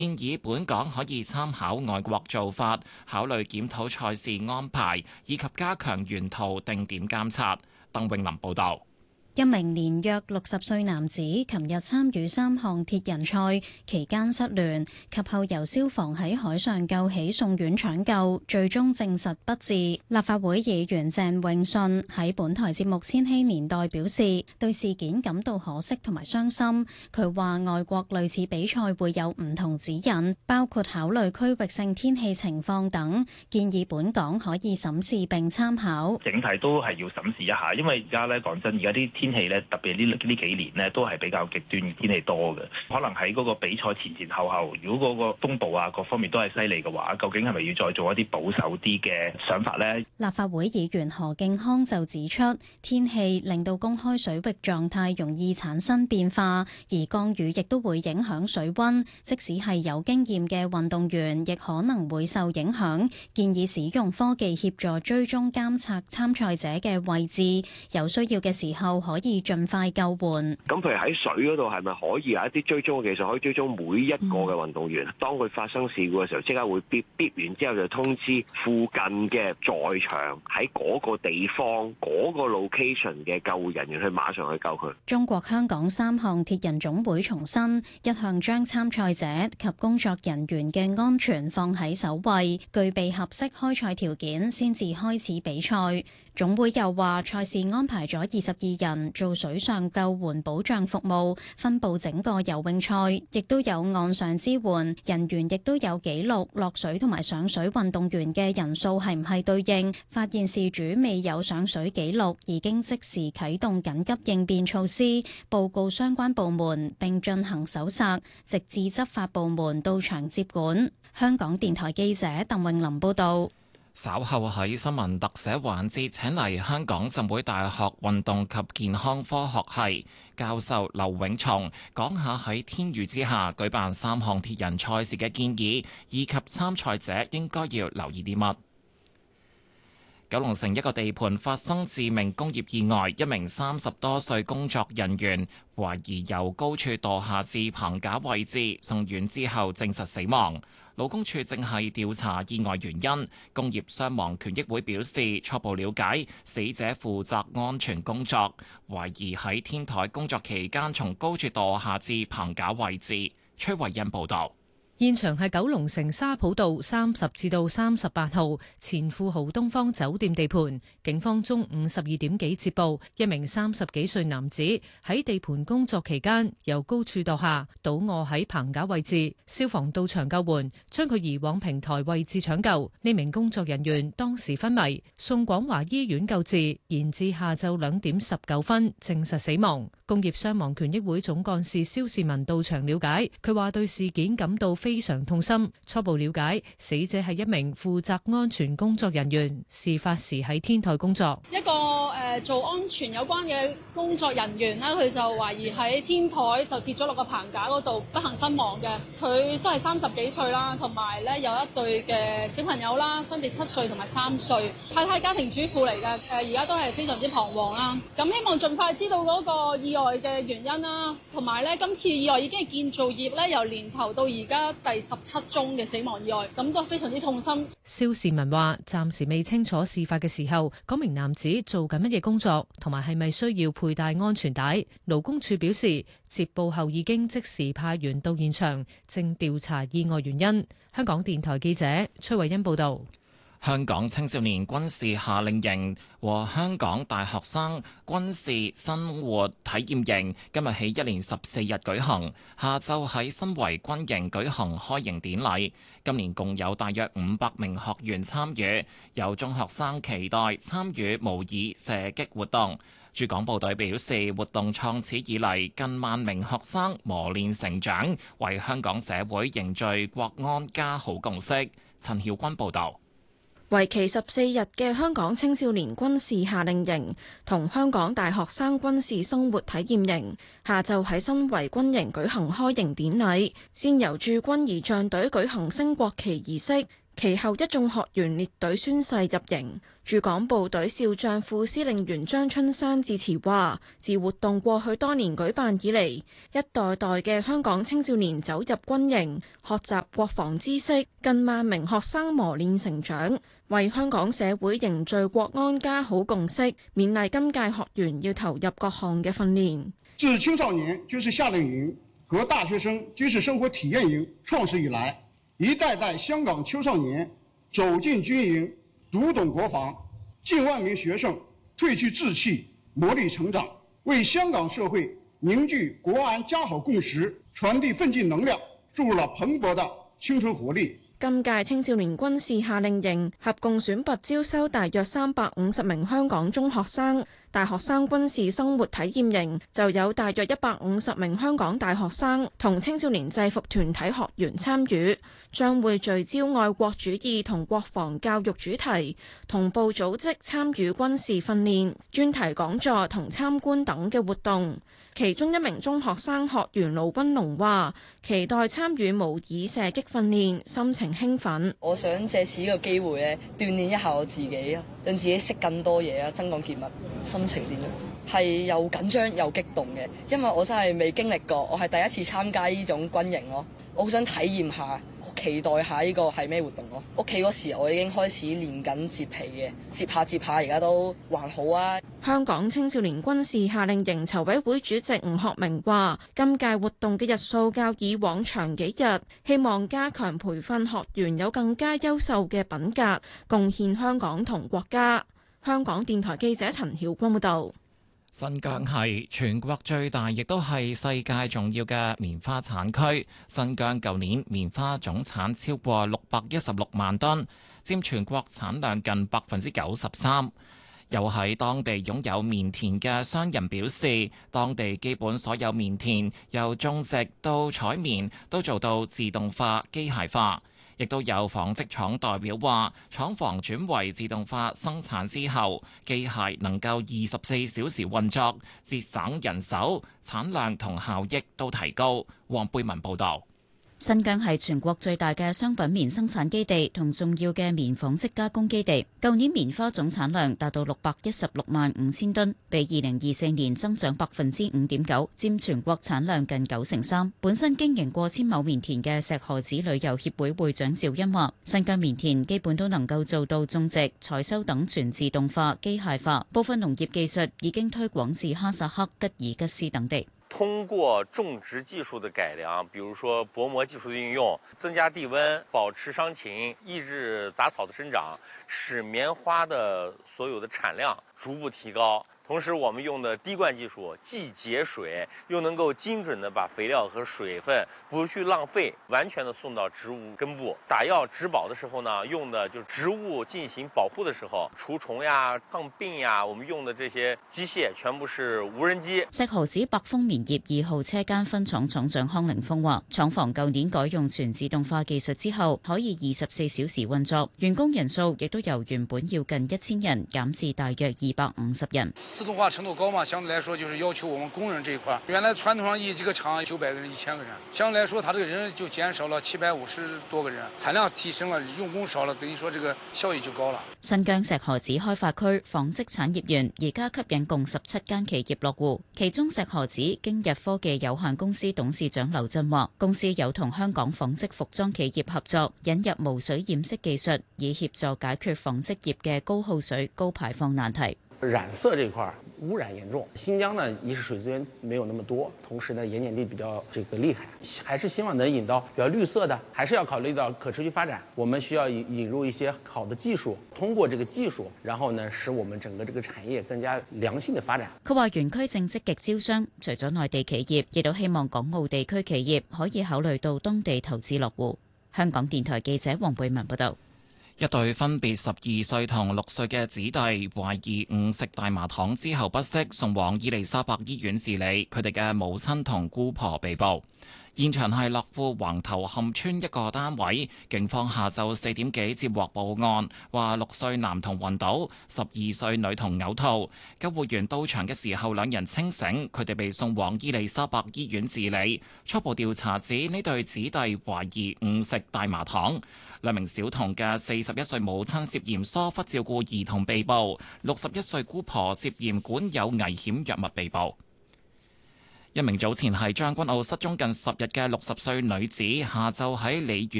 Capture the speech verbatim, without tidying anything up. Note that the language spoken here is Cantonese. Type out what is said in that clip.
建議本港可以參考外國做法，考慮檢討賽事安排，以及加強沿途定點監察。鄧永林報導。 一名年約六十歲男子琴日參與三項鐵人賽期間失聯，及後由消防喺海上救起送院搶救，最終證實不治。立法會議員鄭泳舜喺本台節目《千禧年代》表示，對事件感到可惜同埋傷心。佢話外國類似比賽會有唔同指引，包括考慮區域性天氣情況等，建議本港可以審視並參考。 整體都係要審視一下，因為而家咧講真，而家啲天氣咧，特別呢呢幾年咧，都係比較極端嘅天氣多嘅。可能喺嗰個比賽前前後後，如果嗰個風暴啊各方面都係犀利嘅話，究竟係咪要再做一啲保守啲嘅想法呢？ 立法會議員何敬康就指出，天氣令到公開水域狀態容易產生變化，而降雨亦都會影響水溫，即使係有經驗嘅運動員，亦可能會受影響。建議使用科技協助追蹤監察參賽者嘅位置，有需要嘅時候可以盡快救援。 咁譬如喺水嗰度係咪可以有一啲追蹤嘅技術，可以追蹤每一個嘅運動員？嗯、當佢發生事故嘅時候，即刻會嗶嗶完之後就通知附近嘅在場喺嗰個地方嗰、嗰個 location 嘅救護人員去馬上去救佢。 中國香港三項鐵人總會重申，一向將參賽者及工作人員嘅安全放喺首位，具備合適開賽條件先至開始比賽。總會又話，賽事安排咗二十二人做水上救援保障服務，分佈整個游泳賽，亦都有岸上支援人員，亦都有記錄落水同埋上水運動員嘅人數係唔係對應。發現事主未有上水記錄，已經即時啟動緊急應變措施，報告相關部門並進行搜索，直至執法部門到場接管。香港電台記者鄧穎琳報道。 稍後喺新聞特寫環節，請嚟香港浸會大學運動及健康科學系教授劉永松講下喺天雨之下舉辦三項鐵人賽事嘅建議，以及參賽者應該要留意啲乜。九龍城一個地盤發生致命工業意外，一名三十多歲工作人員懷疑由高處墮下至棚架位置，送院之後證實死亡。勞工處正係調查意外原因。工業傷亡權益會表示，初步了解死者負責安全工作，懷疑喺天台工作期間從高處墮下至棚架位置。崔慧欣報道。 現場係九龍城沙浦道三十至到三十八號前富豪東方酒店地盤，警方中午十二點幾接報，一名三十幾歲男子喺地盤工作期間由高處墮下，倒臥喺棚架位置，消防到場救援，將佢移往平台位置搶救。呢名工作人員當時昏迷，送廣華醫院救治，延至下晝兩點十九分證實死亡。工業傷亡權益會總幹事蕭士文到場了解，佢話對事件感到非常痛心。初步了解，死者係一名負責安全工作人員，事發時喺天台工作。 一個誒、呃、做安全有關嘅工作人員呢，佢就懷疑喺天台就跌咗落個棚架嗰度，不幸身亡嘅。佢都係三十幾歲啦，同埋咧有一對嘅小朋友啦，分別七歲同埋三歲。太太家庭主婦嚟嘅，誒而家都係非常之彷徨啦。咁希望盡快知道嗰個意外嘅原因啦，同埋咧今次意外已經係建造業咧由年頭到而家第十七宗嘅死亡意外，咁都非常之痛心。 蕭士文話：暫時未清楚事發嘅時候，嗰名男子做緊乜嘢工作，同埋係咪需要佩戴安全帶。勞工處表示，接報後已經即時派員到現場，正調查意外原因。香港電台記者崔慧欣報道。 香港青少年軍事夏令營和香港大學生軍事生活體驗營今日起一連十四日舉行，下晝喺新圍軍營舉行開營典禮。今年共有大約五百名學員參與，有中學生期待參與模擬射擊活動。駐港部隊表示，活動創始以嚟，近萬名學生磨練成長，為香港社會凝聚國安家好共識。陳曉君報導。 為期十四日嘅香港青少年軍事夏令營同香港大學生軍事生活體驗營，下晝喺新圍軍營舉行開營典禮，先由駐軍儀仗隊舉行升國旗儀式，其後一眾學員列隊宣誓入營。 駐港部隊少將副司令員張春山致辭話，自活動過去多年舉辦以嚟，一代代嘅香港青少年走入軍營，學習國防知識，近萬名學生磨練成長，為香港社會凝聚國安家好共識，勉勵今屆學員要投入各項嘅訓練。 自青少年軍事夏令營和大學生軍事生活體驗營創始以來，一代代香港青少年走進軍營，讀懂國防，近萬名學生褪去稚氣，磨礪成長，為香港社會凝聚國安家好共識，傳遞奮進能量，注入了蓬勃的青春活力。 今屆青少年軍事夏令營合共選拔招收大約三百五十名香港中學生，大學生軍事生活體驗營就有大約一百五十名香港大學生同青少年制服團體學員參與，將會聚焦愛國主義同國防教育主題，同步組織參與軍事訓練、專題講座同參觀等嘅活動。其中一名中學生學員盧君龍話，期待參與模擬射擊訓練，心情興奮。 我想借此呢個機會咧，鍛鍊一下我自己啊，讓自己識更多嘢啊，增廣見聞。心情點樣？係又緊張又激動嘅，因為我真係未經歷過，我係第一次參加呢種軍營咯，我好想體驗下。期待下呢個係咩活動咯？屋企嗰時我已經開始練緊摺皮嘅，摺下摺下而家都還好啊。 香港青少年軍事夏令營籌委會主席吳學明話，今屆活動嘅日數較以往長幾日，希望加強培訓學員有更加優秀嘅品格，貢獻香港同國家。香港電台記者陳曉君報導。 新疆係全國最大，亦都係世界重要嘅棉花產區。新疆舊年棉花總產超過六百一十六萬噸，佔全國產量近百分之九十三。又喺當地擁有棉田嘅商人表示，當地基本所有棉田由種植到採棉都做到自動化、機械化。亦都有紡織廠代表話，廠房轉為自動化生產之後，機械能夠二十四小時運作，節省人手，產量同效益都提高。黃貝文報導。 新疆係全國最大嘅商品棉生產基地同重要嘅棉紡織加工基地。舊年棉花總產量達到六百一十六萬五千噸，比二零二四年增長百分之五點九，佔全國產量近九成三。本身經營過千畝棉田嘅石河子旅遊協會會長趙欣話，新疆棉田基本都能夠做到種植、採收等全自動化、機械化，部分農業技術已經推廣至哈薩克、吉爾吉斯等地。 通過種植技術的改良，比如說薄膜技術的運用，增加地溫、保持傷晴、抑制雜草的生長，使棉花的所有的產量逐步提高。同時，我們用的滴灌技術既節水，又能夠精準地把肥料和水分不去浪費，完全地送到植物根部。打藥植保的時候呢，用的就植物進行保護的時候，除蟲呀、抗病呀，我們用的這些機械全部是無人機。 石河子百豐棉業二號車間分廠廠長康凌峰話，廠房舊年改用全自動化技術之後，可以二十四小時運作，員工人數亦都由原本要近一千人減至大約二百五十人。 自動化程度高嘛，相對來說就是要求我們工人這一塊，原來傳統上一這個廠九百個人、一千個人，相對來說，它這個人就減少了七百五十多個人，產量提升了，用工少了，等於說這個效益就高了。 新疆石河子開發區紡織產業園而家吸引共十七間企業落戶，其中石河子京日科技有限公司董事長劉振話，公司有同香港紡織服裝企業合作，引入無水染色技術，以協助解決紡織業嘅高耗水、高排放難題。 染色這塊污染嚴重，新疆呢一是水資源沒有那麼多，同時呢鹽鹼地比較這個厲害，還是希望能引到比較綠色的，還是要考慮到可持續發展。我們需要引引入一些好的技術，通過這個技術，然後呢使我們整個這個產業更加良性的發展。 佢話園區正積極招商，除咗內地企業，亦都希望港澳地區企業可以考慮到當地投資落戶。香港電台記者黃貝文報道。 一對分別十二歲同六歲嘅子弟，懷疑誤食大麻糖之後不適，送往伊利沙伯醫院治理。佢哋嘅母親同姑婆被捕。醫現場係樂富橫頭磡村一個單位，警方下晝四點幾接獲報案，話六歲男童暈倒，十二歲女童嘔吐。救護員到場嘅時候，兩人清醒，佢哋被送往伊利沙伯醫院治理。初步調查指呢對子弟懷疑誤食大麻糖。兩名小童嘅四十一歲母親涉嫌疏忽照顧兒童被捕，六十一歲姑婆涉嫌管有危險藥物被捕。一名早前喺將軍澳失蹤近十日嘅六十歲女子，下晝喺鯉魚